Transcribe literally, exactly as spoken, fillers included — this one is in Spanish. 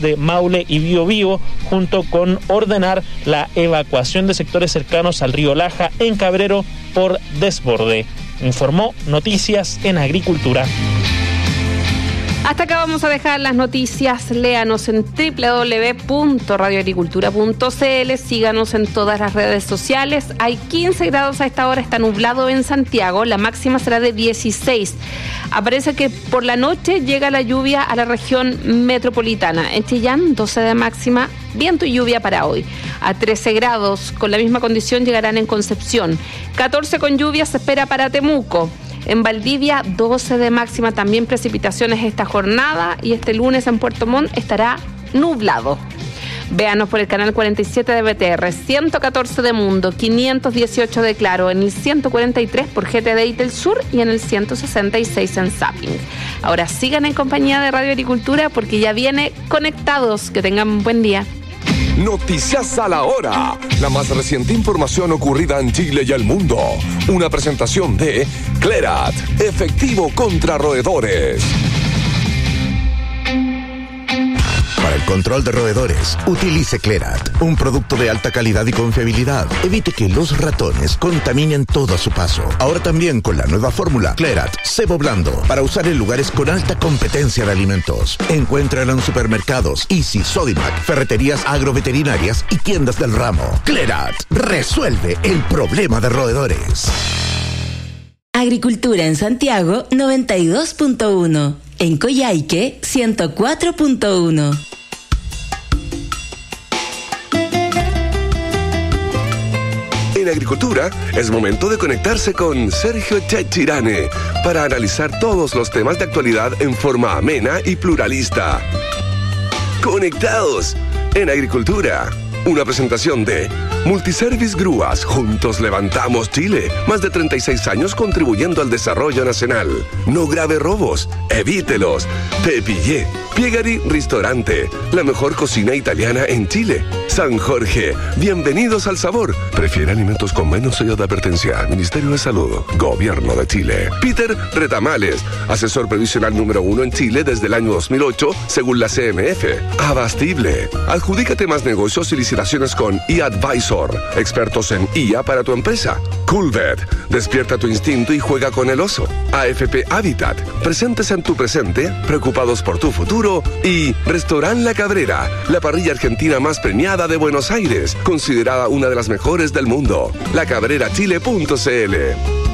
de Maule y Biobío, junto con ordenar la evacuación de sectores cercanos al río Laja en Cabrero por desborde. Informó Noticias en Agricultura. Hasta acá vamos a dejar las noticias. Léanos en doble u doble u doble u punto radio agricultura punto c l. Síganos en todas las redes sociales. Hay quince grados a esta hora. Está nublado en Santiago. La máxima será de dieciséis. Aparece que por la noche llega la lluvia a la región metropolitana. En Chillán, doce de máxima. Viento y lluvia para hoy. A trece grados. Con la misma condición llegarán en Concepción. catorce con lluvia se espera para Temuco. En Valdivia, doce de máxima, también precipitaciones esta jornada, y este lunes en Puerto Montt estará nublado. Véanos por el canal cuarenta y siete de B T R, ciento catorce de Mundo, quinientos dieciocho de Claro, en el ciento cuarenta y tres por G T D y Telsur y en el ciento sesenta y seis en Zapping. Ahora sigan en compañía de Radio Agricultura porque ya viene Conectados. Que tengan un buen día. Noticias a la hora. La más reciente información ocurrida en Chile y el mundo. Una presentación de Clerat, efectivo contra roedores. Para el control de roedores, utilice Clerat, un producto de alta calidad y confiabilidad. Evite que los ratones contaminen todo a su paso. Ahora también con la nueva fórmula Clerat Cebo Blando, para usar en lugares con alta competencia de alimentos. Encuéntrala en supermercados, Easy, Sodimac, ferreterías agroveterinarias y tiendas del ramo. Clerat resuelve el problema de roedores. Agricultura en Santiago noventa y dos punto uno. En Coyhaique ciento cuatro punto uno. En Agricultura es momento de conectarse con Sergio Chechirane para analizar todos los temas de actualidad en forma amena y pluralista. Conectados en Agricultura. Una presentación de Multiservice Grúas. Juntos levantamos Chile. Más de treinta y seis años contribuyendo al desarrollo nacional. No grave robos. Evítelos. Te pillé. Piegari Ristorante. La mejor cocina italiana en Chile. San Jorge. Bienvenidos al sabor. Prefiere alimentos con menos sello de advertencia. Ministerio de Salud. Gobierno de Chile. Peter Retamales. Asesor previsional número uno en Chile desde el año dos mil ocho, según la C M F. Abastible. Adjudícate más negocios y licitaciones con eAdvisor. Expertos en I A para tu empresa. Coolbet. Despierta tu instinto y juega con el oso. A F P Habitat. Presentes en tu presente, preocupados por tu futuro. Y Restaurant La Cabrera, la parrilla argentina más premiada de Buenos Aires, considerada una de las mejores del mundo. la cabrera chile punto c l.